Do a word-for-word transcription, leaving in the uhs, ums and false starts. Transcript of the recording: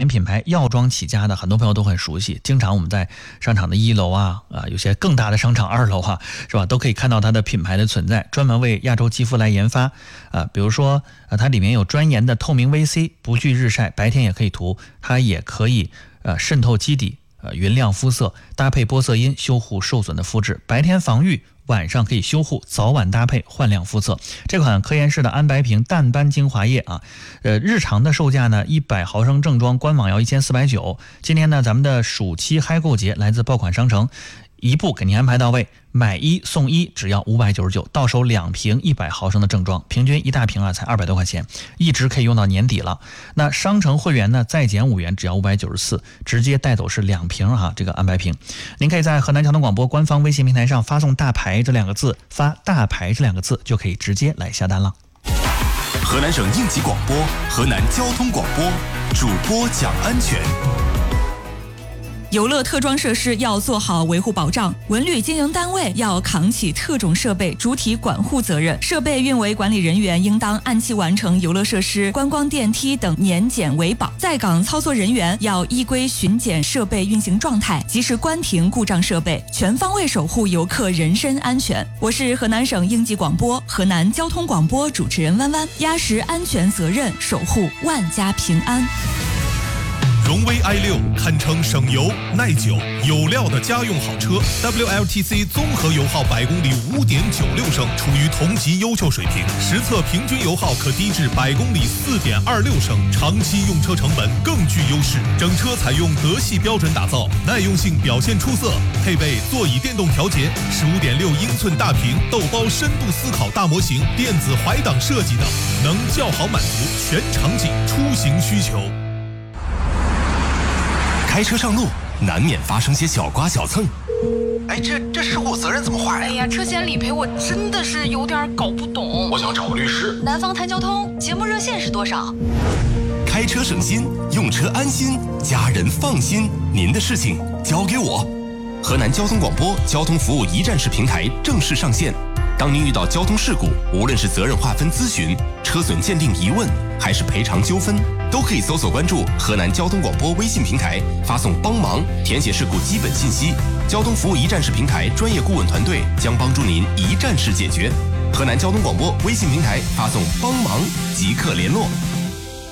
品品牌药妆起家的，很多朋友都很熟悉，经常我们在商场的一楼啊啊，有些更大的商场二楼啊，是吧，都可以看到它的品牌的存在，专门为亚洲肌肤来研发啊。比如说啊，它里面有专研的透明 V C， 不惧日晒，白天也可以涂，它也可以呃渗透基底，呃匀亮肤色，搭配玻色因修护受损的肤质，白天防御，晚上可以修护，早晚搭配焕亮肤色。这款科颜氏的安白瓶淡斑精华液啊，呃，日常的售价呢一百毫升正装官网要一千四百九，今天呢咱们的暑期嗨购节来自爆款商城，一步给您安排到位，买一送一，只要五百九十九，到手两瓶一百毫升的正装，平均一大瓶啊才二百多块钱，一直可以用到年底了。那商城会员呢再减五元，只要五百九十四，直接带走是两瓶哈、啊、这个安白瓶。您可以在河南交通广播官方微信平台上发送大牌这两个字，发大牌这两个字就可以直接来下单了。 河南省应急广播，河南交通广播，主播讲安全。 游乐特装设施要做好维护保障，文旅经营单位要扛起特种设备主体管护责任，设备运维管理人员应当按期完成游乐设施、观光电梯等年检维保，在岗操作人员要依规巡检设备运行状态，及时关停故障设备，全方位守护游客人身安全。我是河南省应急广播、河南交通广播主持人弯弯，压实安全责任，守护万家平安。 荣威 i 六 堪称省油、耐久、有料的家用好车 ，W L T C 综合油耗百公里 五点九六升，处于同级优秀水平。实测平均油耗可低至百公里 四点二六升，长期用车成本更具优势。整车采用德系标准打造，耐用性表现出色，配备座椅电动调节、十五点六英寸大屏、豆包深度思考大模型、电子怀档设计等，能较好满足全场景出行需求。 开车上路难免发生些小刮小蹭， 哎，这这事故责任怎么划呀？ 哎呀，车险理赔我真的是有点搞不懂。 我想找个律师。 南方谈交通节目热线是多少？ 开车省心，用车安心，家人放心，您的事情交给我。河南交通广播交通服务一站式平台正式上线。当您遇到交通事故，无论是责任划分咨询、车损鉴定疑问，还是赔偿纠纷，都可以搜索关注河南交通广播微信平台，发送帮忙，填写事故基本信息。交通服务一站式平台专业顾问团队将帮助您一站式解决。河南交通广播微信平台发送帮忙即刻联络。